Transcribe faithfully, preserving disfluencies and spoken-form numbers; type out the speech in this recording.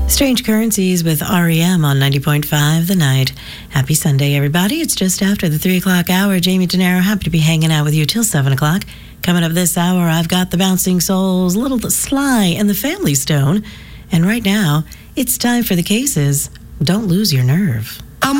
Strange Currencies with R E M on ninety point five The Night. Happy Sunday, everybody. It's just after the three o'clock hour. Jamie Gennaro, happy to be hanging out with you till seven o'clock. Coming up this hour, I've got the Bouncing Souls, Little Sly, and the Family Stone. And right now, it's time for the Cases. Don't lose your nerve.